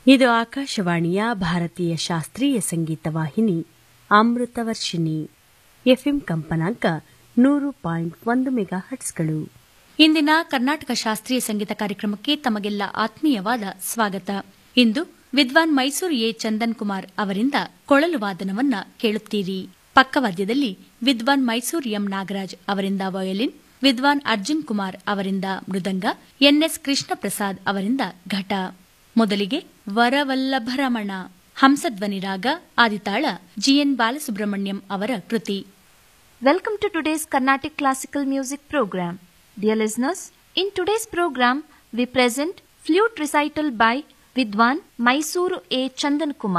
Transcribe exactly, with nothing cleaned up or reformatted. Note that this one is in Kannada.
ಇದು ಆಕಾಶವಾಣಿಯ ಭಾರತೀಯ ಶಾಸ್ತ್ರೀಯ ಸಂಗೀತ ವಾಹಿನಿ ಅಮೃತವರ್ಷಿಣಿ ಎಫ್ಎಂ ಕಂಪನಾಂಕ ನೂರು ಪಾಯಿಂಟ್ ಒಂದು ಮೆಗಾ ಹಟ್ಸ್ಗಳು. ಇಂದಿನ ಕರ್ನಾಟಕ ಶಾಸ್ತ್ರೀಯ ಸಂಗೀತ ಕಾರ್ಯಕ್ರಮಕ್ಕೆ ತಮಗೆಲ್ಲ ಆತ್ಮೀಯವಾದ ಸ್ವಾಗತ. ಇಂದು ವಿದ್ವಾನ್ ಮೈಸೂರು ಎ ಚಂದನ್ ಕುಮಾರ್ ಅವರಿಂದ ಕೊಳಲು ವಾದನವನ್ನ ಕೇಳುತ್ತೀರಿ. ಪಕ್ಕವಾದ್ಯದಲ್ಲಿ ವಿದ್ವಾನ್ ಮೈಸೂರು ಎಂ ನಾಗರಾಜ್ ಅವರಿಂದ ವಯೋಲಿನ್, ವಿದ್ವಾನ್ ಅರ್ಜುನ್ ಕುಮಾರ್ ಅವರಿಂದ ಮೃದಂಗ, ಎನ್ಎಸ್ ಕೃಷ್ಣ ಪ್ರಸಾದ್ ಅವರಿಂದ ಘಟ. ಮೊದಲಿಗೆ ವರವಲ್ಲಭರಮಣ ಹಂಸಧ್ವನಿ ರಾಗ, ಆದಿತಾಳ ಜಿಎನ್ ಬಾಲಸುಬ್ರಹ್ಮಣ್ಯಂ ಅವರ ಕೃತಿ. Welcome to today's Carnatic Classical Music Program. Dear listeners, in today's program we present flute recital by Vidwan Mysuru A. Chandan Kumar.